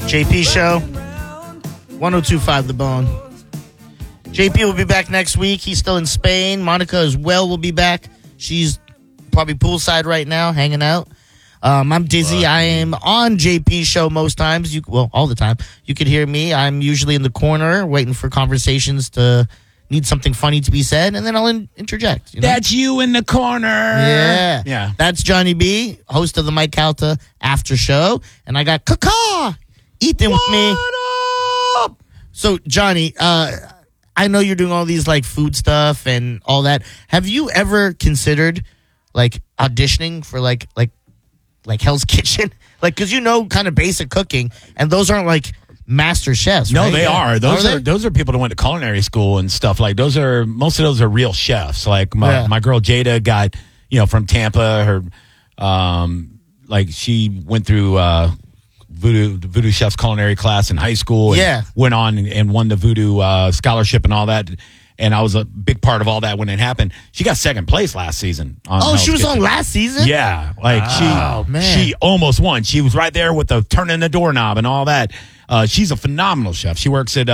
JP Show, 102.5 The Bone. JP will be back next week. He's still in Spain. Monica as well will be back. She's probably poolside right now, hanging out. I'm Dizzy. I am on JP Show most times. All the time. You could hear me. I'm usually in the corner waiting for conversations to need something funny to be said, and then I'll interject. You know? That's you in the corner. Yeah. That's Johnny B, host of the Mike Calta After Show, and I got Kaka Ethan with me. What up? So, Johnny, I know you're doing all these like food stuff and all that. Have you ever considered like auditioning for like Hell's Kitchen? Like, because you know kind of basic cooking, and those aren't like master chefs, No, right? they are. they? Those are people that went to culinary school and stuff. Like most of those are real chefs. Like my girl Jada got, from Tampa. Her, like she went through Voodoo Chef's culinary class in high school. And went on and won the Voodoo scholarship and all that. And I was a big part of all that when it happened. She got second place last season. She was on last season? Yeah. Like she almost won. She was right there with the turning the doorknob and all that. She's a phenomenal chef. She works at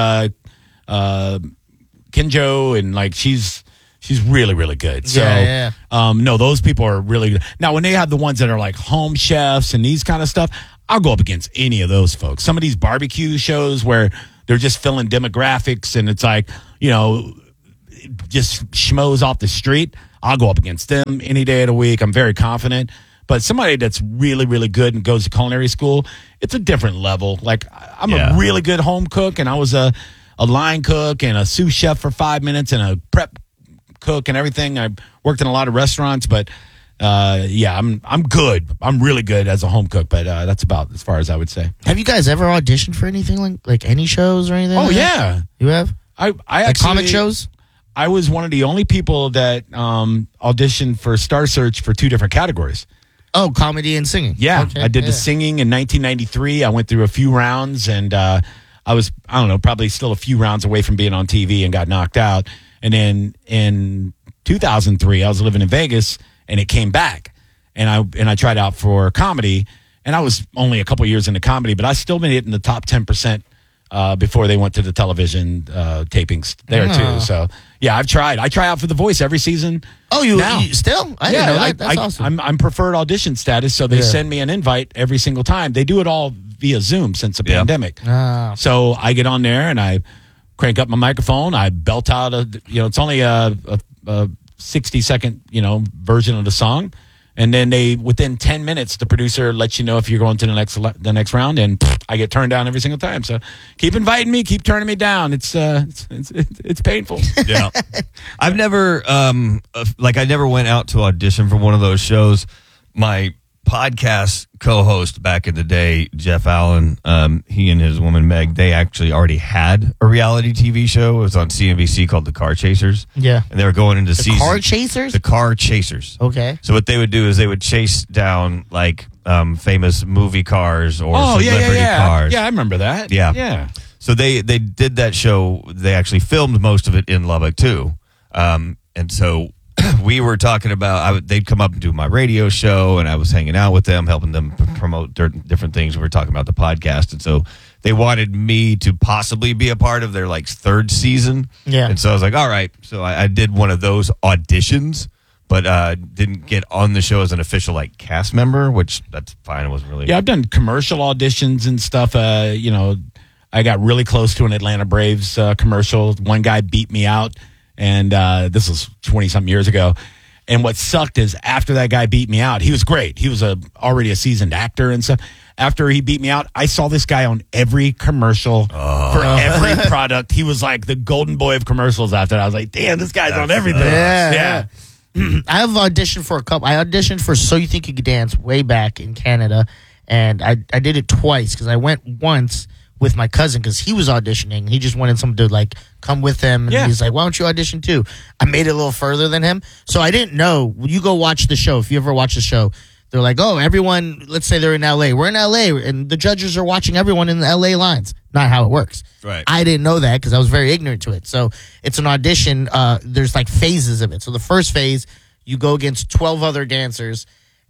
Kinjo, and like she's really, really good. So no, those people are really good. Now when they have the ones that are like home chefs and these kind of stuff, I'll go up against any of those folks. Some of these barbecue shows where they're just filling demographics and it's like, just schmoes off the street, I'll go up against them any day of the week. I'm very confident. But somebody that's really, really good and goes to culinary school, it's a different level. Like, I'm a really good home cook, and I was a line cook and a sous chef for 5 minutes and a prep cook and everything. I worked in a lot of restaurants, but I'm good. I'm really good as a home cook, but that's about as far as I would say. Have you guys ever auditioned for anything like any shows or anything? Oh, like yeah. That? You have? I like comic shows? I was one of the only people that auditioned for Star Search for 2 different categories. Oh, comedy and singing. Yeah, okay, I did the singing in 1993. I went through a few rounds, and I was, probably still a few rounds away from being on TV and got knocked out. And then in 2003, I was living in Vegas, and it came back. And I tried out for comedy, and I was only a couple years into comedy, but I still made it in the top 10% before they went to the television tapings there too. So yeah, I've tried. I try out for The Voice every season. Oh, you still? I didn't know that. That's awesome. I'm preferred audition status, so they send me an invite every single time. They do it all via Zoom since the pandemic. So I get on there and I crank up my microphone. I belt out it's only a 60-second version of the song. And then within 10 minutes, the producer lets you know if you're going to the next round, and I get turned down every single time. So keep inviting me, keep turning me down. It's painful. Yeah, I've never I never went out to audition for one of those shows. My podcast co-host back in the day, Jeff Allen, he and his woman Meg, they actually already had a reality TV show. It was on CNBC called The Car Chasers. Yeah. And they were going into season. Car Chasers? The Car Chasers. Okay. So what they would do is they would chase down like famous movie cars or celebrity cars. Yeah, I remember that. Yeah. Yeah. So they did that show. They actually filmed most of it in Lubbock too. And so we were talking about, they'd come up and do my radio show, and I was hanging out with them, helping them promote different things. We were talking about the podcast, and so they wanted me to possibly be a part of their like 3rd season. Yeah. And so I was like, all right. So I did one of those auditions, but didn't get on the show as an official like cast member, which that's fine. It wasn't really. Yeah, I've done commercial auditions and stuff. I got really close to an Atlanta Braves commercial. One guy beat me out. And this was 20-something years ago. And what sucked is after that guy beat me out, he was great. He was already a seasoned actor and stuff. After he beat me out, I saw this guy on every commercial for every product. He was like the golden boy of commercials after that. I was like, damn, this guy's on everything. Yeah. I have auditioned for a couple. I auditioned for So You Think You Could Dance way back in Canada. And I did it twice because I went once with my cousin because he was auditioning. He just wanted someone to like come with him, and he's like, why don't you audition too? I made it a little further than him, so I didn't know. When you go watch the show, if you ever watch the show, they're like, oh, everyone, let's say they're in LA, we're in LA, and the judges are watching everyone in the LA lines. Not how it works. Right. I didn't know that because I was very ignorant to it. So it's an audition. There's like phases of it. So the first phase, you go against 12 other dancers,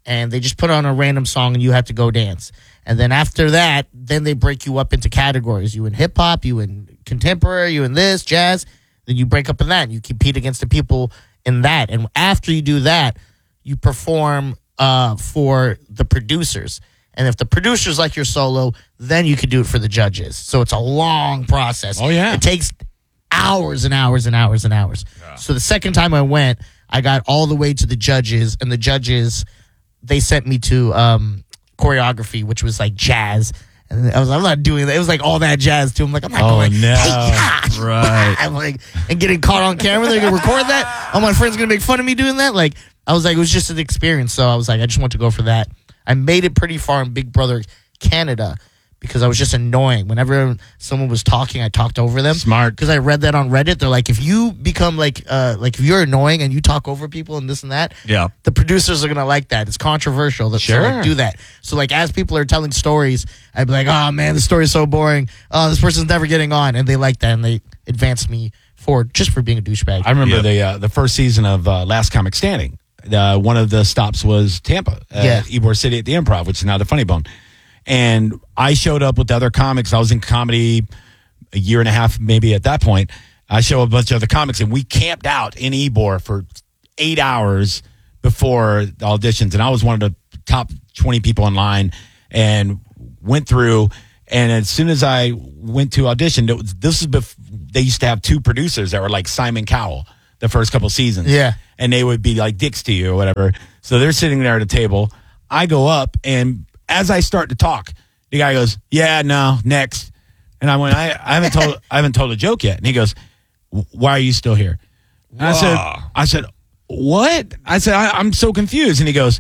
and they just put on a random song and you have to go dance. And then after that, then they break you up into categories. You in hip hop, you in contemporary, you in this, jazz. Then you break up in that and you compete against the people in that. And after you do that, you perform for the producers. And if the producers like your solo, then you can do it for the judges. So it's a long process. Oh, yeah. It takes hours and hours and hours and hours. Yeah. So the second time I went, I got all the way to the judges, and the judges, they sent me to choreography, which was like jazz. And I'm not doing that. It was like all that jazz too. I'm like, I'm not going. No. Hey, yeah. Right. I'm like, and getting caught on camera. They're gonna record that. All my friends gonna make fun of me doing that. Like, I was like, it was just an experience. So I was like, I just want to go for that. I made it pretty far in Big Brother Canada because I was just annoying. Whenever someone was talking, I talked over them. Smart. Because I read that on Reddit. They're like, if you become like if you're annoying and you talk over people and this and that, Yeah. the producers are gonna like that. It's controversial. Sure. So like, do that. So like, as people are telling stories, I'd be like, oh man, the story's so boring. Oh, this person's never getting on, and they like that, and they advanced me forward just for being a douchebag. I remember the first season of Last Comic Standing. One of the stops was Tampa, Ybor City at the Improv, which is now the Funny Bone. And I showed up with the other comics. I was in comedy a year and a half, maybe at that point. I showed a bunch of other comics, and we camped out in Ybor for 8 hours before the auditions. And I was one of the top 20 people in line and went through. And as soon as I went to audition, they used to have two producers that were like Simon Cowell the first couple seasons. Yeah. And they would be like dicks to you or whatever. So they're sitting there at a table. I go up, and as I start to talk, the guy goes, "Yeah, no, next." And I went, I haven't told a joke yet. And he goes, "Why are you still here?" And I said, "What?" I said, I'm so confused. And he goes,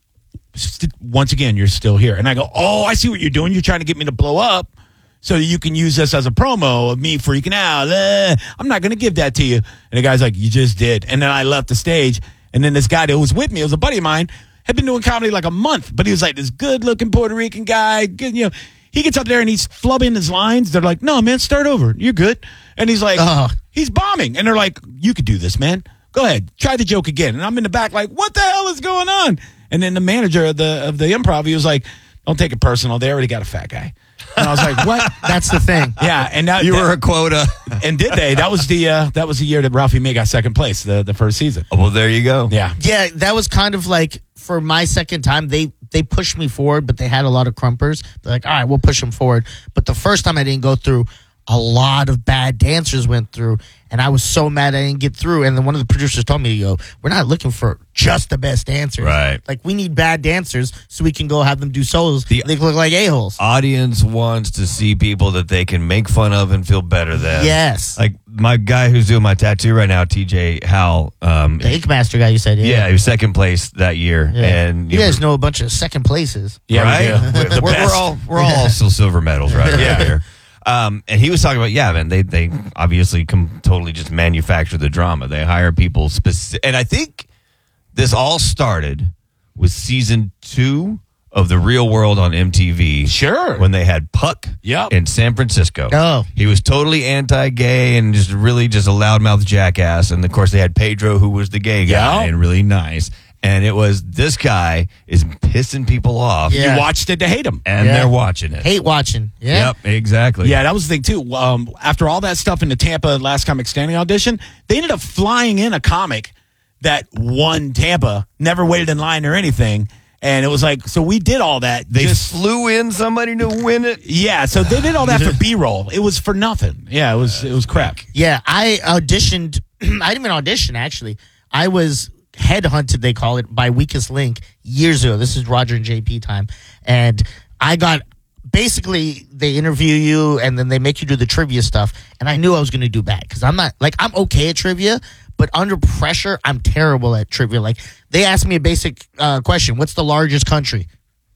"Once again, you're still here." And I go, "Oh, I see what you're doing. You're trying to get me to blow up so you can use this as a promo of me freaking out. I'm not going to give that to you." And the guy's like, "You just did." And then I left the stage. And then this guy that was with me, it was a buddy of mine, had been doing comedy like a month. But he was like this good-looking Puerto Rican guy. Good, he gets up there and he's flubbing his lines. They're like, "No, man, start over. You're good." And he's like, he's bombing. And they're like, "You could do this, man. Go ahead. Try the joke again." And I'm in the back like, what the hell is going on? And then the manager of the Improv, he was like, "Don't take it personal. They already got a fat guy." And I was like, "What?" That's the thing. Yeah, and You were a quota. And did they? That was the year that Ralphie May got second place, the first season. Oh, well, there you go. Yeah. Yeah, that was kind of like, for my second time, they pushed me forward, but they had a lot of crumpers. They're like, all right, we'll push them forward. But the first time I didn't go through, a lot of bad dancers went through, and I was so mad I didn't get through. And then one of the producers told me, we're not looking for just the best dancers. Right. Like, we need bad dancers so we can go have them do solos. They look like a-holes. Audience wants to see people that they can make fun of and feel better than. Yes. Like my guy who's doing my tattoo right now, TJ Howell. The Ink Master guy, you said. Yeah, he was second place that year. Yeah. And you guys know a bunch of second places. Yeah, right? we do. We're all still silver medals right here. And he was talking about, man, they obviously totally just manufacture the drama. They hire people and I think this all started with season 2 of The Real World on MTV. Sure. When they had Puck in San Francisco. Oh. He was totally anti-gay and just really just a loudmouth jackass. And of course they had Pedro, who was the gay guy and really nice. And it was, this guy is pissing people off. Yeah. You watched it to hate him. And they're watching it. Hate watching. Yeah. Yep, exactly. Yeah, that was the thing, too. After all that stuff in the Tampa Last Comic Standing audition, they ended up flying in a comic that won Tampa, never waited in line or anything. And it was like, so we did all that. They flew in somebody to win it? Yeah, so they did all that for B-roll. It was for nothing. Yeah, it was crap. Yeah, I auditioned. I didn't even audition, actually. I was headhunted, they call it, by Weakest Link years ago. This is Roger and JP time. And I got, basically, they interview you and then they make you do the trivia stuff. And I knew I was going to do bad because I'm okay at trivia, but under pressure, I'm terrible at trivia. Like, they asked me a basic question. What's the largest country?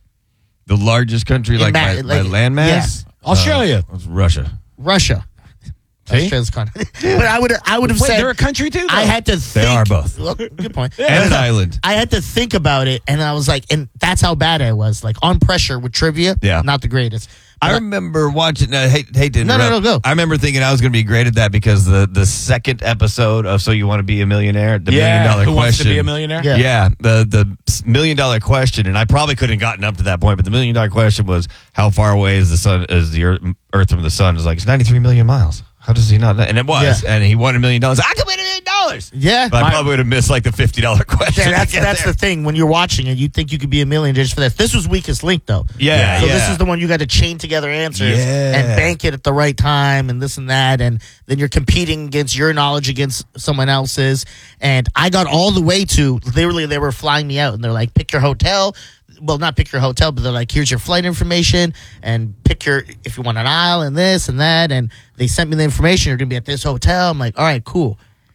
The largest country, by landmass? Yeah. Australia. It's Russia. Russia. Australia's continent. But I would have said, they're a country too, though. I had to think. They are both. Well, good point. And an island. I had to think about it, and I was like, and that's how bad I was. Like, on pressure with trivia, not the greatest. I remember watching. Hate to interrupt. No, go. I remember thinking I was going to be great at that because the second episode of So You Want to Be a Millionaire, the $1 million Who question. wants to be a millionaire? Yeah. Yeah, the $1 million question, and I probably couldn't have gotten up to that point, but the $1 million question was how far away is the sun, is the Earth from the sun? It's like it's 93 million miles. How does he not know? And it was, and he won $1 million. I could win $1 million. Yeah. But I probably would have missed like the $50 question. Yeah, to get that's there. the thing. When you're watching it, you think you could be a millionaire just for this. This was Weakest Link, though. Yeah, So yeah. this is the one you got to chain together answers Yeah. and bank it at the right time and this and that. And then you're competing against your knowledge against someone else's. And I got all the way to, literally, they were flying me out and they're like, pick your hotel. Well, not pick your hotel, but they're like, here's your flight information and pick your, if you want an aisle and this and that. And they sent me the information. You're going to be at this hotel. I'm like, all right, cool.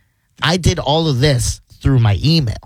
I did all of this through my email.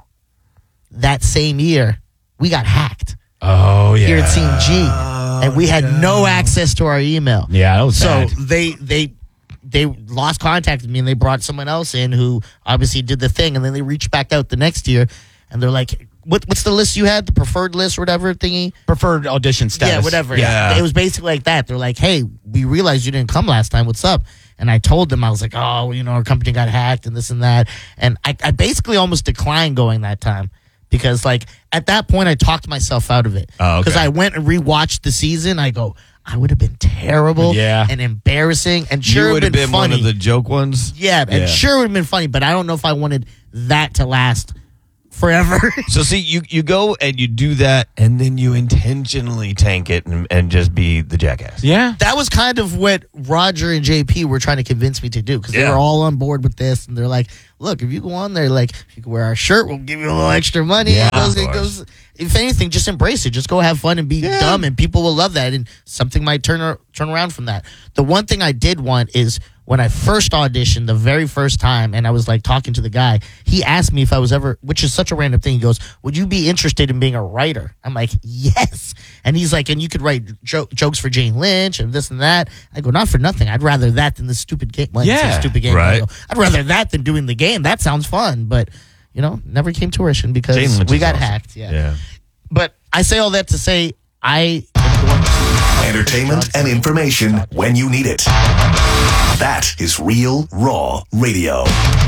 That same year, we got hacked Oh, yeah. here at CMG, and we had no access to our email. Yeah, that was So bad. they lost contact with me, and they brought someone else in who obviously did the thing, and then they reached back out the next year, and they're like, what's the list you had, the preferred list or whatever thingy? Preferred audition status. Yeah, whatever. Yeah. It was basically like that. They're like, hey, we realized you didn't come last time. What's up? And I told them, I was like, oh, our company got hacked and this and that. And I basically almost declined going that time because, like, at that point, I talked myself out of it. Oh, okay. Because I went and rewatched the season. I go, I would have been terrible and embarrassing and sure You it would have been funny. one of the joke ones. Yeah, and sure it would have been funny, but I don't know if I wanted that to last forever. So see, you go and you do that, and then you intentionally tank it and just be the jackass. Yeah. That was kind of what Roger and JP were trying to convince me to do because they Yeah. were all on board with this, and they're like, "Look, if you go on there, like, if you can wear our shirt, we'll give you a little extra money." Yeah, It goes. If anything, just embrace it. Just go have fun and be dumb, and people will love that, and something might turn around from that. The one thing I did want is when I first auditioned the very first time, and I was like talking to the guy, he asked me if I was ever, which is such a random thing. He goes, "Would you be interested in being a writer?" I'm like, "Yes." And he's like, "And you could write jokes for Jane Lynch and this and that." I go, "Not for nothing. I'd rather that than the stupid game." Well, it's a stupid game. right. I go, I'd rather that than doing the game. That sounds fun, but never came to fruition because Jane Lynch we is got awesome. hacked. Yeah. But I say all that to say I am going to Entertainment and information when you need it. That is Real Raw Radio.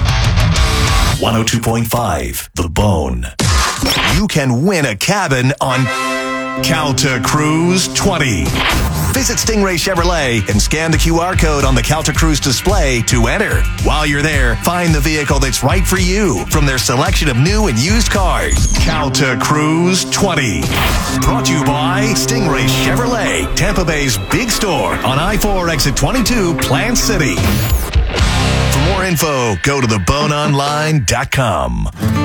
102.5 The Bone. You can win a cabin on Calta Cruise 20. Visit Stingray Chevrolet and scan the QR code on the Calta Cruise display to enter. While you're there, find the vehicle that's right for you from their selection of new and used cars. Calta Cruise 20. Brought to you by Stingray Chevrolet, Tampa Bay's big store on I-4 exit 22, Plant City. For more info, go to theboneonline.com.